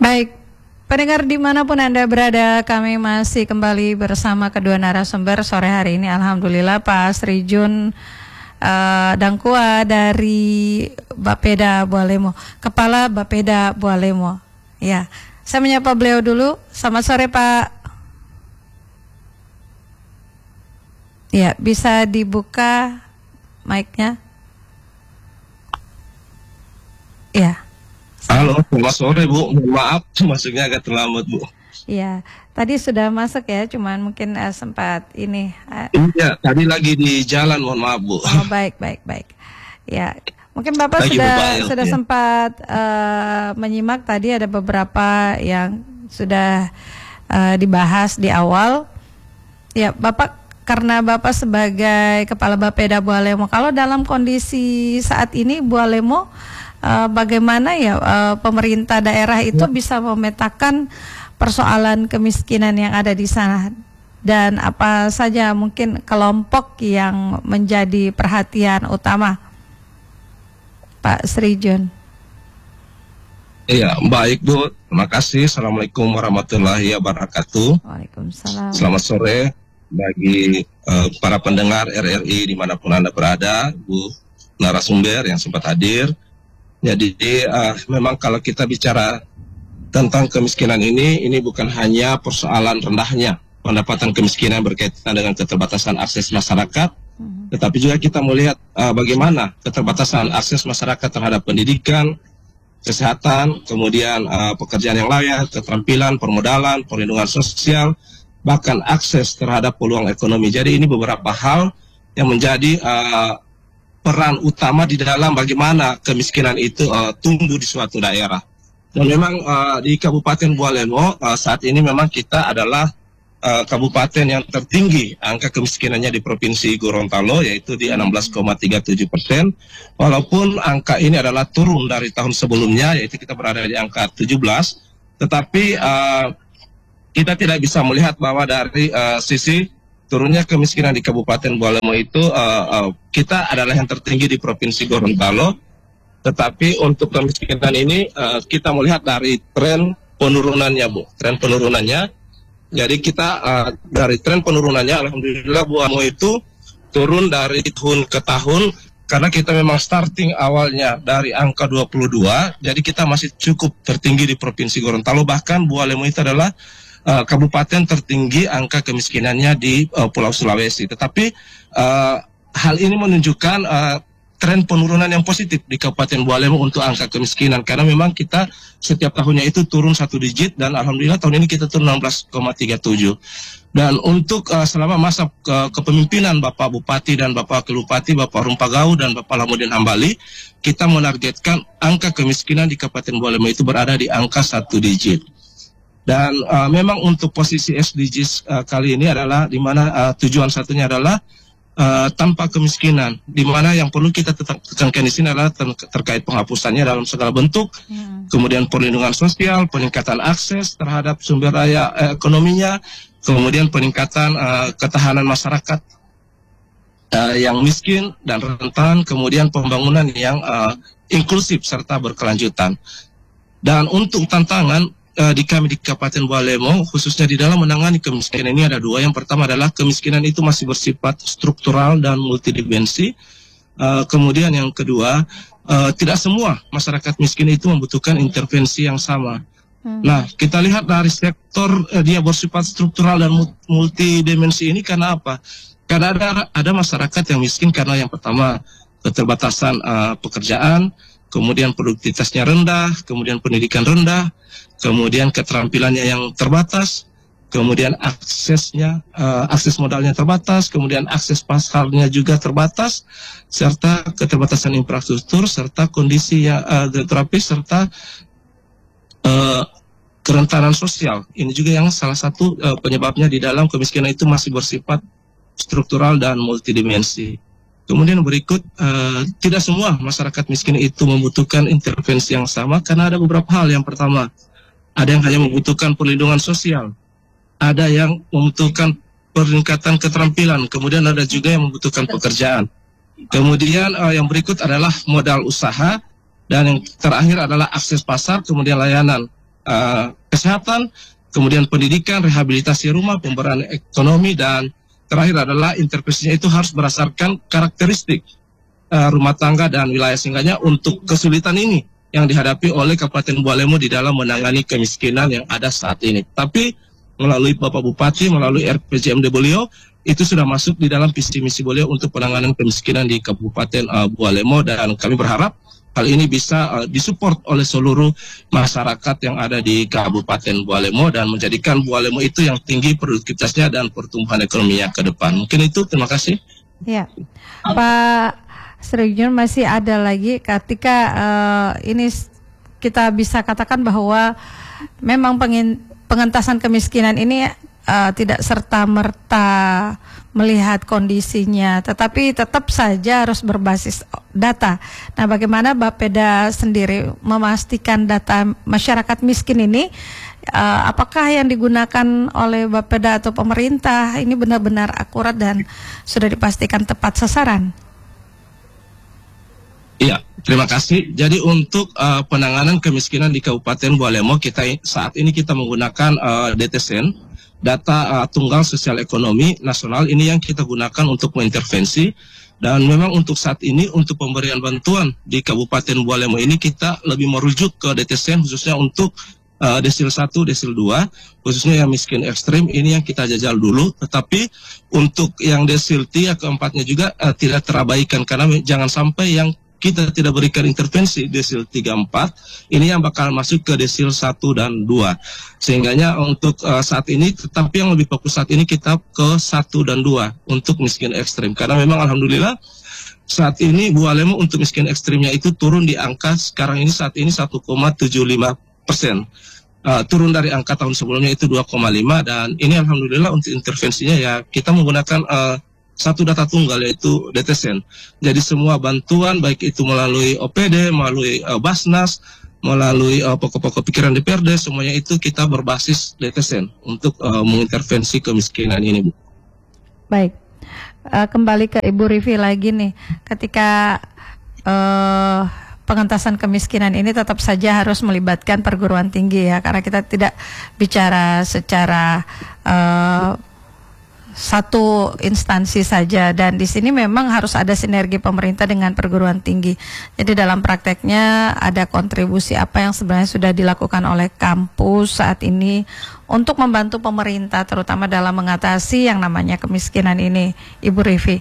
Baik, pendengar dimanapun Anda berada, kami masih kembali bersama kedua narasumber sore hari ini. Alhamdulillah Pak Srijun Dangkua dari Bapeda Bualemo, Kepala Bapeda Bualemo. Ya, saya menyapa beliau dulu. Selamat sore Pak. Ya, bisa dibuka mic-nya. Ya. Halo, selamat sore Bu. Maaf, masuknya agak terlambat Bu. Iya, tadi sudah masuk ya, cuman mungkin sempat ini. Iya, tadi lagi di jalan, mohon maaf Bu. Oh, baik. Ya, mungkin Bapak lagi sudah sempat menyimak tadi ada beberapa yang sudah dibahas di awal. Ya, Bapak karena Bapak sebagai Kepala Bapeda Bualemo, kalau dalam kondisi saat ini Bualemo, bagaimana ya pemerintah daerah itu bisa memetakan persoalan kemiskinan yang ada di sana, dan apa saja mungkin kelompok yang menjadi perhatian utama, Pak Srijun? Iya, baik Bu. Terima kasih. Assalamualaikum warahmatullahi wabarakatuh. Waalaikumsalam. Selamat sore bagi para pendengar RRI dimanapun Anda berada, Bu narasumber yang sempat hadir. Jadi memang kalau kita bicara tentang kemiskinan ini bukan hanya persoalan rendahnya pendapatan kemiskinan berkaitan dengan keterbatasan akses masyarakat, tetapi juga kita melihat bagaimana keterbatasan akses masyarakat terhadap pendidikan, kesehatan, kemudian pekerjaan yang layak, keterampilan, permodalan, perlindungan sosial, bahkan akses terhadap peluang ekonomi. Jadi ini beberapa hal yang menjadi peran utama di dalam bagaimana kemiskinan itu tumbuh di suatu daerah. Dan memang di Kabupaten Bualemo saat ini memang kita adalah kabupaten yang tertinggi angka kemiskinannya di Provinsi Gorontalo, yaitu di 16,37%. Walaupun angka ini adalah turun dari tahun sebelumnya, yaitu kita berada di angka 17, tetapi kita tidak bisa melihat bahwa dari sisi turunnya kemiskinan di Kabupaten Bualemo itu kita adalah yang tertinggi di Provinsi Gorontalo. Tetapi untuk kemiskinan ini kita melihat dari tren penurunannya Bu, tren penurunannya. Jadi kita dari tren penurunannya, alhamdulillah Bualemo itu turun dari tahun ke tahun, karena kita memang starting awalnya dari angka 22, jadi kita masih cukup tertinggi di Provinsi Gorontalo. Bahkan Bualemo itu adalah kabupaten tertinggi angka kemiskinannya di Pulau Sulawesi. Tetapi hal ini menunjukkan tren penurunan yang positif di Kabupaten Bualemo untuk angka kemiskinan, karena memang kita setiap tahunnya itu turun 1 digit, dan alhamdulillah tahun ini kita turun 16,37. Dan untuk selama masa kepemimpinan Bapak Bupati dan Bapak Wakil Bupati, Bapak Rumpagau dan Bapak Lamudin Hambali, kita menargetkan angka kemiskinan di Kabupaten Bualemo itu berada di angka 1 digit. Dan memang untuk posisi SDGs kali ini adalah di mana tujuan satunya adalah tanpa kemiskinan, di mana yang perlu kita tekankan di sini adalah terkait penghapusannya dalam segala bentuk, kemudian perlindungan sosial, peningkatan akses terhadap sumber daya ekonominya, kemudian peningkatan ketahanan masyarakat yang miskin dan rentan, kemudian pembangunan yang inklusif serta berkelanjutan. Dan untuk tantangan di Kabupaten Bualemo, khususnya di dalam menangani kemiskinan ini ada dua. Yang pertama adalah kemiskinan itu masih bersifat struktural dan multidimensi. Kemudian yang kedua, tidak semua masyarakat miskin itu membutuhkan intervensi yang sama. Nah, kita lihat dari sektor dia bersifat struktural dan multidimensi ini karena apa? Karena ada masyarakat yang miskin karena yang pertama keterbatasan pekerjaan, kemudian produktivitasnya rendah, kemudian pendidikan rendah, kemudian keterampilannya yang terbatas, kemudian akses modalnya terbatas, kemudian akses pasarnya juga terbatas, serta keterbatasan infrastruktur, serta kondisi yang geografis, serta kerentanan sosial. Ini juga yang salah satu penyebabnya di dalam kemiskinan itu masih bersifat struktural dan multidimensi. Kemudian berikut, tidak semua masyarakat miskin itu membutuhkan intervensi yang sama, karena ada beberapa hal. Yang pertama, ada yang hanya membutuhkan perlindungan sosial, ada yang membutuhkan peningkatan keterampilan, kemudian ada juga yang membutuhkan pekerjaan. Kemudian yang berikut adalah modal usaha, dan yang terakhir adalah akses pasar, kemudian layanan. kesehatan, kemudian pendidikan, rehabilitasi rumah, pemberdayaan ekonomi, dan terakhir adalah intervensinya itu harus berdasarkan karakteristik rumah tangga dan wilayah, sehingga untuk kesulitan ini yang dihadapi oleh Kabupaten Bualemo di dalam menangani kemiskinan yang ada saat ini. Tapi melalui Bapak Bupati, melalui RPJMD beliau, itu sudah masuk di dalam visi misi beliau untuk penanganan kemiskinan di Kabupaten Bualemo, dan kami berharap hal ini bisa disupport oleh seluruh masyarakat yang ada di Kabupaten Bualemo dan menjadikan Bualemo itu yang tinggi produktivitasnya dan pertumbuhan ekonominya ke depan. Mungkin itu, terima kasih. Ya, Pak Srijun, masih ada lagi ketika ini kita bisa katakan bahwa memang pengentasan kemiskinan ini tidak serta-merta melihat kondisinya, tetapi tetap saja harus berbasis data. Nah, bagaimana Bapeda sendiri memastikan data masyarakat miskin ini, apakah yang digunakan oleh Bapeda atau pemerintah ini benar-benar akurat dan sudah dipastikan tepat sasaran? Iya, terima kasih. Jadi untuk penanganan kemiskinan di Kabupaten Bualemo, saat ini kita menggunakan DTSN, data tunggal sosial ekonomi nasional, ini yang kita gunakan untuk mengintervensi. Dan memang untuk saat ini untuk pemberian bantuan di Kabupaten Bualemo ini kita lebih merujuk ke DTSN, khususnya untuk desil 1, desil 2, khususnya yang miskin ekstrim, ini yang kita jajal dulu. Tetapi untuk yang desil 3 keempatnya juga tidak terabaikan, karena jangan sampai yang kita tidak berikan intervensi desil 3, 4, ini yang bakal masuk ke desil 1 dan 2. Sehingganya untuk saat ini, tetapi yang lebih fokus saat ini kita ke 1 dan 2 untuk miskin ekstrim. Karena memang alhamdulillah saat ini Bualemo untuk miskin ekstrimnya itu turun di angka sekarang ini saat ini 1,75%. Turun dari angka tahun sebelumnya itu 2,5, dan ini alhamdulillah untuk intervensinya ya kita menggunakan satu data tunggal, yaitu DTSN. Jadi semua bantuan baik itu melalui OPD, melalui Basnas, melalui pokok-pokok pikiran DPRD, semuanya itu kita berbasis DTSN untuk mengintervensi kemiskinan ini, Bu. Baik, kembali ke Ibu Rivi lagi nih, ketika pengentasan kemiskinan ini tetap saja harus melibatkan perguruan tinggi ya, karena kita tidak bicara secara satu instansi saja, dan di sini memang harus ada sinergi pemerintah dengan perguruan tinggi. Jadi dalam prakteknya ada kontribusi apa yang sebenarnya sudah dilakukan oleh kampus saat ini untuk membantu pemerintah terutama dalam mengatasi yang namanya kemiskinan ini, Ibu Rivi?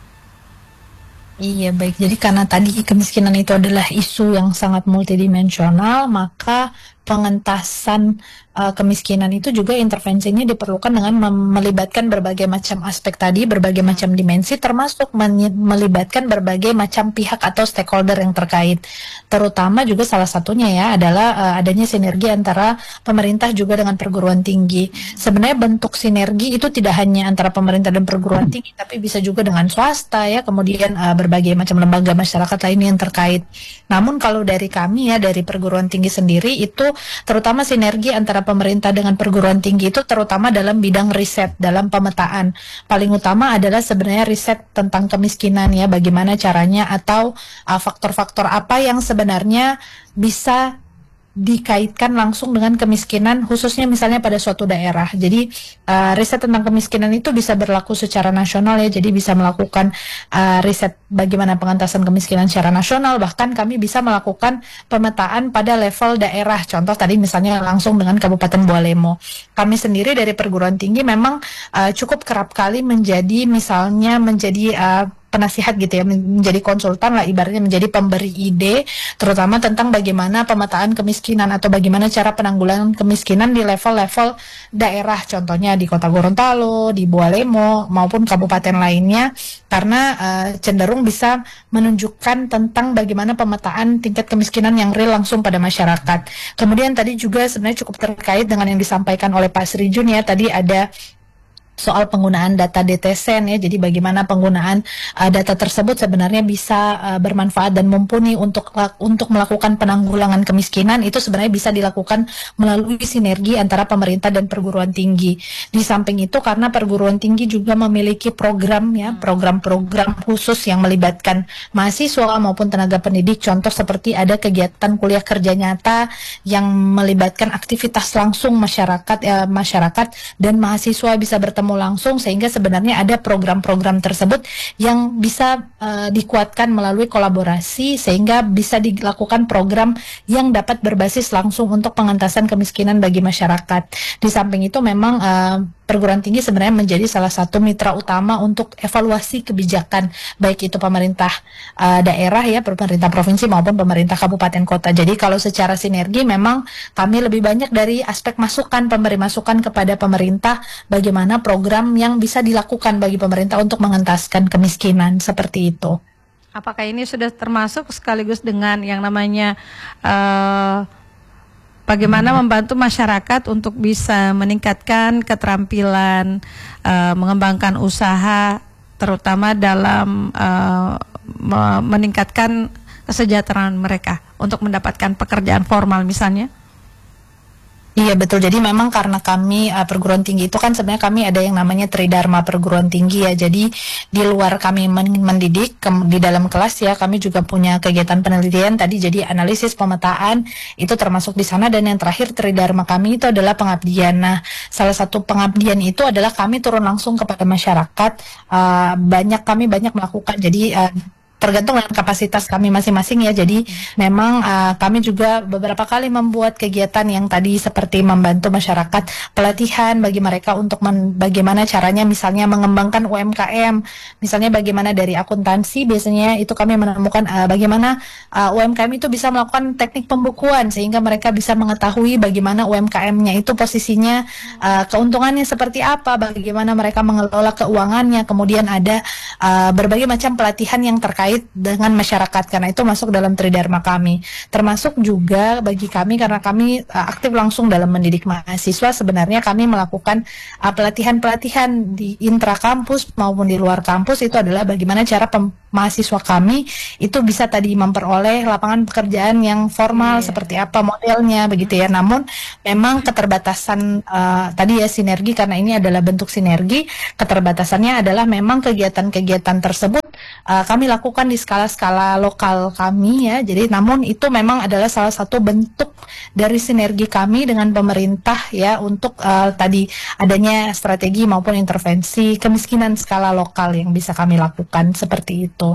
Iya, baik. Jadi karena tadi kemiskinan itu adalah isu yang sangat multidimensional, maka pengentasan kemiskinan itu juga intervensinya diperlukan dengan melibatkan berbagai macam aspek tadi, berbagai macam dimensi, termasuk melibatkan berbagai macam pihak atau stakeholder yang terkait. Terutama juga salah satunya ya adalah adanya sinergi antara pemerintah juga dengan perguruan tinggi. Sebenarnya bentuk sinergi itu tidak hanya antara pemerintah dan perguruan tinggi, tapi bisa juga dengan swasta ya, kemudian berbagai macam lembaga masyarakat lain yang terkait. Namun kalau dari kami ya, dari perguruan tinggi sendiri itu terutama sinergi antara pemerintah dengan perguruan tinggi itu terutama dalam bidang riset, dalam pemetaan. Paling utama adalah sebenarnya riset tentang kemiskinan ya, bagaimana caranya atau faktor-faktor apa yang sebenarnya bisa dikaitkan langsung dengan kemiskinan, khususnya misalnya pada suatu daerah. Jadi riset tentang kemiskinan itu bisa berlaku secara nasional ya, jadi bisa melakukan riset bagaimana pengentasan kemiskinan secara nasional, bahkan kami bisa melakukan pemetaan pada level daerah. Contoh tadi misalnya langsung dengan Kabupaten Bualemo. Kami sendiri dari perguruan tinggi memang cukup kerap kali menjadi penasihat gitu ya, menjadi konsultan lah ibaratnya, menjadi pemberi ide terutama tentang bagaimana pemetaan kemiskinan atau bagaimana cara penanggulangan kemiskinan di level-level daerah, contohnya di Kota Gorontalo, di Bualemo maupun kabupaten lainnya, karena cenderung bisa menunjukkan tentang bagaimana pemetaan tingkat kemiskinan yang real langsung pada masyarakat. Kemudian tadi juga sebenarnya cukup terkait dengan yang disampaikan oleh Pak Srijun ya, tadi ada soal penggunaan data DTSEN ya. Jadi bagaimana penggunaan data tersebut sebenarnya bisa bermanfaat dan mumpuni untuk melakukan penanggulangan kemiskinan, itu sebenarnya bisa dilakukan melalui sinergi antara pemerintah dan perguruan tinggi. Di samping itu karena perguruan tinggi juga memiliki program ya, program-program khusus yang melibatkan mahasiswa maupun tenaga pendidik. Contoh seperti ada kegiatan kuliah kerja nyata yang melibatkan aktivitas langsung masyarakat dan mahasiswa bisa bertemu langsung, sehingga sebenarnya ada program-program tersebut yang bisa dikuatkan melalui kolaborasi sehingga bisa dilakukan program yang dapat berbasis langsung untuk pengentasan kemiskinan bagi masyarakat. Di samping itu memang perguruan tinggi sebenarnya menjadi salah satu mitra utama untuk evaluasi kebijakan baik itu pemerintah daerah ya, pemerintah provinsi maupun pemerintah kabupaten kota. Jadi kalau secara sinergi memang kami lebih banyak dari aspek masukan, pemberi masukan kepada pemerintah bagaimana program yang bisa dilakukan bagi pemerintah untuk mengentaskan kemiskinan, seperti itu. Apakah ini sudah termasuk sekaligus dengan yang namanya bagaimana membantu masyarakat untuk bisa meningkatkan keterampilan, mengembangkan usaha, terutama dalam meningkatkan kesejahteraan mereka untuk mendapatkan pekerjaan formal misalnya? Iya betul, jadi memang karena kami perguruan tinggi itu kan sebenarnya kami ada yang namanya Tridharma perguruan tinggi ya. Jadi di luar kami mendidik di dalam kelas ya, kami juga punya kegiatan penelitian tadi, jadi analisis pemetaan itu termasuk di sana. Dan yang terakhir Tridharma kami itu adalah pengabdian. Nah, salah satu pengabdian itu adalah kami turun langsung kepada masyarakat. Kami banyak melakukan, jadi tergantung dengan kapasitas kami masing-masing ya. Jadi memang kami juga beberapa kali membuat kegiatan yang tadi seperti membantu masyarakat, pelatihan bagi mereka untuk bagaimana caranya misalnya mengembangkan UMKM, misalnya bagaimana dari akuntansi biasanya itu kami menemukan bagaimana UMKM itu bisa melakukan teknik pembukuan sehingga mereka bisa mengetahui bagaimana UMKM-nya itu posisinya, keuntungannya seperti apa, bagaimana mereka mengelola keuangannya. Kemudian ada berbagai macam pelatihan yang terkait dengan masyarakat, karena itu masuk dalam Tridharma kami. Termasuk juga bagi kami karena kami aktif langsung dalam mendidik mahasiswa, sebenarnya kami melakukan pelatihan-pelatihan di intrakampus maupun di luar kampus. Itu adalah bagaimana cara mahasiswa kami itu bisa tadi memperoleh lapangan pekerjaan yang formal, seperti apa modelnya begitu ya. Namun memang keterbatasan tadi ya sinergi, karena ini adalah bentuk sinergi, keterbatasannya adalah memang kegiatan-kegiatan tersebut kami lakukan di skala-skala lokal kami ya. Jadi namun itu memang adalah salah satu bentuk dari sinergi kami dengan pemerintah ya, untuk tadi adanya strategi maupun intervensi kemiskinan skala lokal yang bisa kami lakukan seperti itu.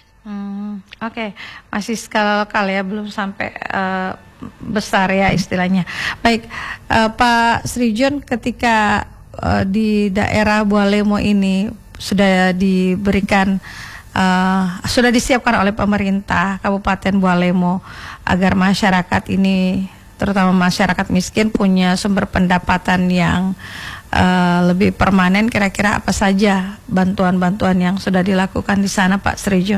Oke. Masih skala lokal ya, belum sampai besar ya istilahnya. Baik, Pak Srijon, ketika di daerah Bualemo ini sudah diberikan sudah disiapkan oleh pemerintah Kabupaten Bualemo agar masyarakat ini, terutama masyarakat miskin, punya sumber pendapatan yang lebih permanen. Kira-kira apa saja bantuan-bantuan yang sudah dilakukan di sana, Pak Srijon?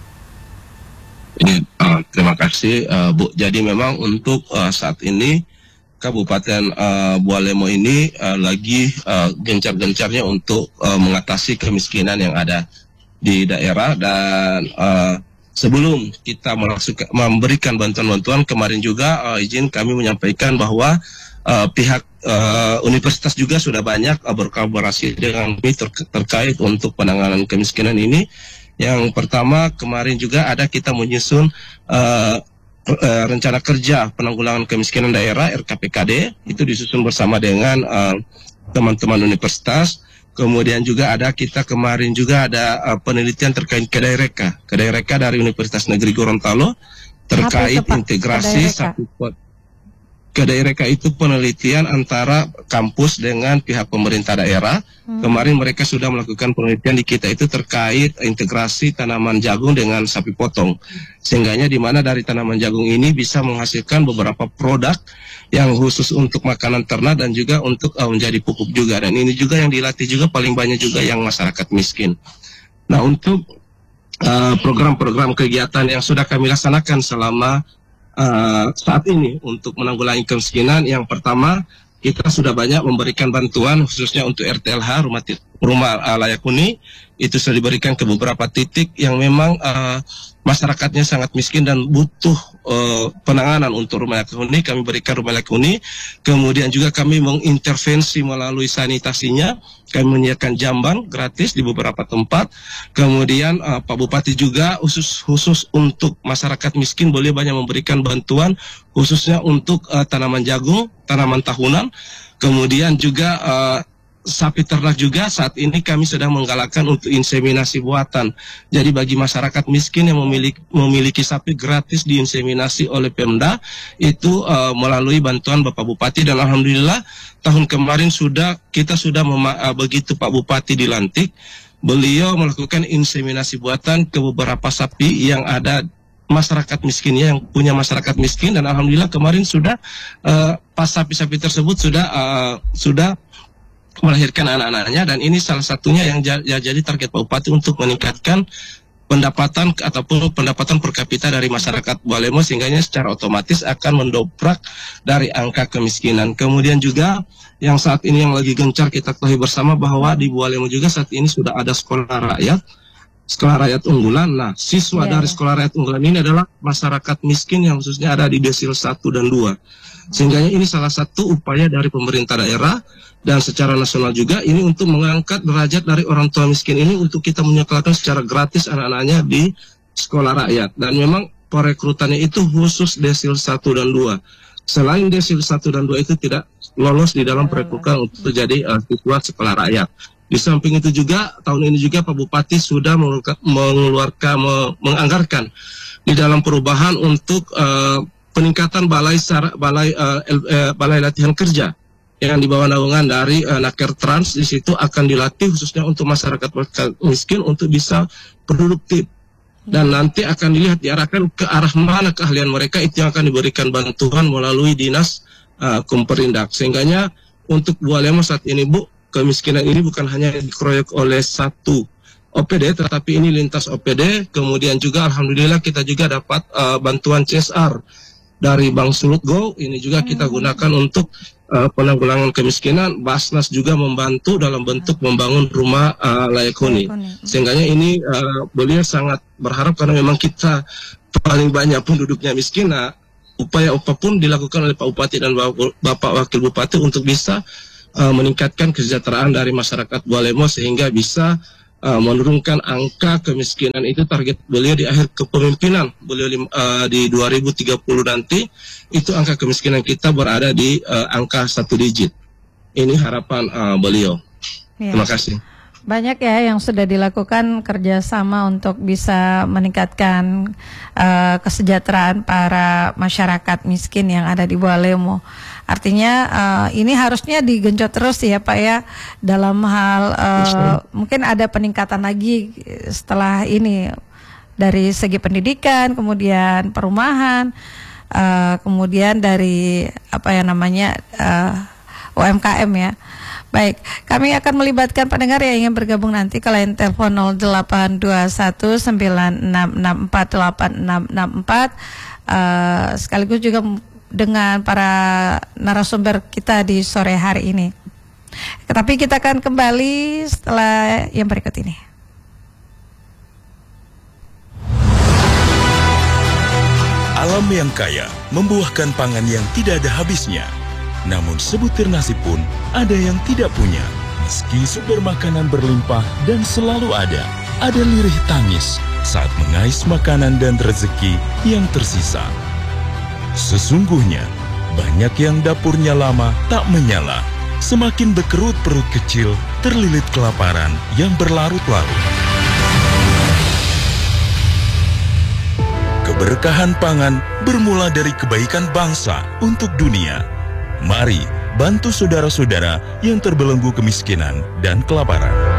Terima kasih, Bu. Jadi memang untuk saat ini Kabupaten Bualemo ini lagi gencar-gencarnya untuk mengatasi kemiskinan yang ada di daerah. Dan sebelum kita memberikan bantuan-bantuan, kemarin juga izin kami menyampaikan bahwa pihak universitas juga sudah banyak berkolaborasi dengan kami terkait untuk penanganan kemiskinan ini. Yang pertama, kemarin juga ada kita menyusun rencana kerja penanggulangan kemiskinan daerah RKPKD, itu disusun bersama dengan teman-teman universitas. Kemudian juga kita kemarin juga ada penelitian terkait Kedai Reka dari Universitas Negeri Gorontalo terkait integrasi satu pot. Kedai Reka itu penelitian antara kampus dengan pihak pemerintah daerah. Kemarin mereka sudah melakukan penelitian di kita itu terkait integrasi tanaman jagung dengan sapi potong. Sehingganya di mana dari tanaman jagung ini bisa menghasilkan beberapa produk yang khusus untuk makanan ternak dan juga untuk menjadi pupuk juga. Dan ini juga yang dilatih juga paling banyak juga yang masyarakat miskin. Nah, untuk program-program kegiatan yang sudah kami laksanakan selama saat ini untuk menanggulangi kemiskinan, yang pertama kita sudah banyak memberikan bantuan khususnya untuk RTLH rumah layak huni. Itu sudah diberikan ke beberapa titik yang memang masyarakatnya sangat miskin dan butuh penanganan untuk rumah layak huni. Kami berikan rumah layak huni. Kemudian juga kami mengintervensi melalui sanitasinya. Kami menyediakan jamban gratis di beberapa tempat. Kemudian Pak Bupati juga khusus untuk masyarakat miskin boleh banyak memberikan bantuan khususnya untuk tanaman jagung, tanaman tahunan. Kemudian juga sapi ternak juga saat ini kami sedang menggalakkan untuk inseminasi buatan. Jadi bagi masyarakat miskin yang memiliki sapi gratis diinseminasi oleh Pemda itu melalui bantuan Bapak Bupati, dan alhamdulillah tahun kemarin kita sudah begitu Pak Bupati dilantik, beliau melakukan inseminasi buatan ke beberapa sapi yang ada masyarakat miskinnya, yang punya masyarakat miskin, dan alhamdulillah kemarin sudah pas sapi-sapi tersebut sudah melahirkan anak-anaknya, dan ini salah satunya yang jadi target Pak Bupati untuk meningkatkan pendapatan ataupun pendapatan per kapita dari masyarakat Bualemo, sehingga secara otomatis akan mendobrak dari angka kemiskinan. Kemudian juga yang saat ini yang lagi gencar kita ketahui bersama bahwa di Bualemo juga saat ini sudah ada sekolah rakyat unggulan. Nah, siswa dari sekolah rakyat unggulan ini adalah masyarakat miskin yang khususnya ada di desil 1 dan 2. Sehingga ini salah satu upaya dari pemerintah daerah dan secara nasional juga ini untuk mengangkat derajat dari orang tua miskin ini untuk kita menyekolahkan secara gratis anak-anaknya di sekolah rakyat. Dan memang perekrutannya itu khusus desil 1 dan 2. Selain desil 1 dan 2 itu tidak lolos di dalam perekrutan untuk jadi siswa sekolah rakyat. Di samping itu juga tahun ini juga Pak Bupati sudah menganggarkan di dalam perubahan untuk peningkatan balai latihan kerja yang di bawah naungan dari Naker Trans. Di situ akan dilatih khususnya untuk masyarakat miskin untuk bisa produktif, dan nanti akan dilihat diarahkan ke arah mana keahlian mereka, itu yang akan diberikan bantuan melalui dinas Kumperindak. Sehingganya untuk Bualemo saat ini Bu, kemiskinan ini bukan hanya dikeroyok oleh satu OPD, tetapi ini lintas OPD. Kemudian juga alhamdulillah kita juga dapat bantuan CSR dari Bank Sulut Go. Ini juga kita gunakan untuk penanggulangan kemiskinan. Basnas juga membantu dalam bentuk membangun rumah layak huni. Sehingga ini beliau sangat berharap, karena memang kita paling banyak penduduknya miskin. Nah, upaya apapun dilakukan oleh Pak Bupati dan Bapak Wakil Bupati untuk bisa meningkatkan kesejahteraan dari masyarakat Bualemo sehingga bisa menurunkan angka kemiskinan. Itu target beliau di akhir kepemimpinan beliau di 2030 nanti, itu angka kemiskinan kita berada di angka 1 digit. Ini harapan beliau. Ya. Terima kasih. Banyak ya yang sudah dilakukan kerjasama untuk bisa meningkatkan kesejahteraan para masyarakat miskin yang ada di Bualemo. Artinya ini harusnya digenjot terus ya Pak ya, dalam hal mungkin ada peningkatan lagi setelah ini dari segi pendidikan, kemudian perumahan, kemudian dari UMKM ya. Baik, kami akan melibatkan pendengar yang ingin bergabung nanti ke line telepon 082196648664 sekaligus juga dengan para narasumber kita di sore hari ini. Tapi kita akan kembali setelah yang berikut ini. Alam yang kaya membuahkan pangan yang tidak ada habisnya. Namun sebutir nasi pun ada yang tidak punya. Meski sumber makanan berlimpah dan selalu ada lirih tangis saat mengais makanan dan rezeki yang tersisa. Sesungguhnya, banyak yang dapurnya lama tak menyala. Semakin berkerut perut kecil, terlilit kelaparan yang berlarut-larut. Keberkahan pangan bermula dari kebaikan bangsa untuk dunia. Mari bantu saudara-saudara yang terbelenggu kemiskinan dan kelaparan.